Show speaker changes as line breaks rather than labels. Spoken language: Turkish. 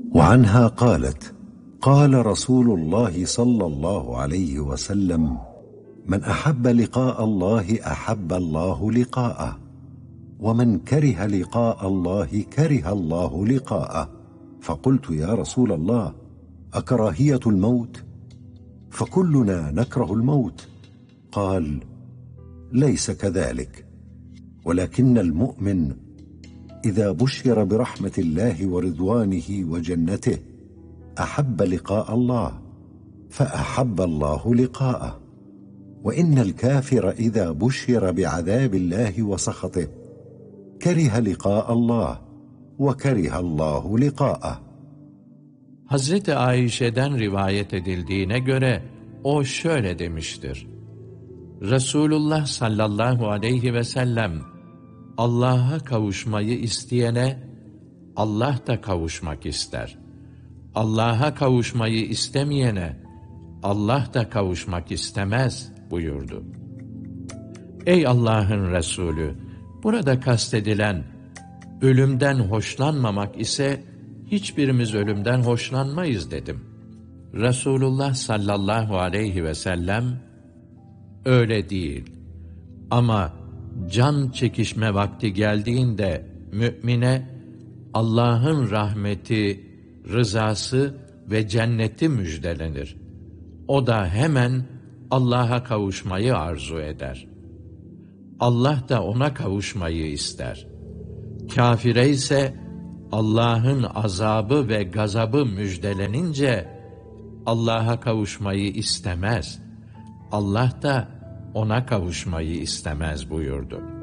وعنها قالت: قال رسول الله صلى الله عليه وسلم: من أحب لقاء الله أحب الله لقاءه، ومن كره لقاء الله كره الله لقاءه. فقلت: يا رسول الله، أكراهية الموت؟ فكلنا نكره الموت. قال: ليس كذلك، ولكن المؤمن إذا بشر برحمة الله ورضوانه وجنته أحب لقاء الله فأحب الله لقاءه، وإن الكافر إذا بشر بعذاب الله وسخطه كره لقاء الله وكره الله لقاءه.
Hazreti Ayşe'den rivayet edildiğine göre o şöyle demiştir: Resulullah sallallahu aleyhi ve sellem, Allah'a kavuşmayı isteyene Allah da kavuşmak ister. Allah'a kavuşmayı istemeyene Allah da kavuşmak istemez buyurdu. Ey Allah'ın Resulü, burada kastedilen ölümden hoşlanmamak ise hiçbirimiz ölümden hoşlanmayız dedim. Resulullah sallallahu aleyhi ve sellem, öyle değil. Ama can çekişme vakti geldiğinde mümine Allah'ın rahmeti, rızası ve cenneti müjdelenir. O da hemen Allah'a kavuşmayı arzu eder. Allah da ona kavuşmayı ister. Kafire ise Allah'ın azabı ve gazabı müjdelenince Allah'a kavuşmayı istemez. Allah da ona kavuşmayı istemez buyurdu.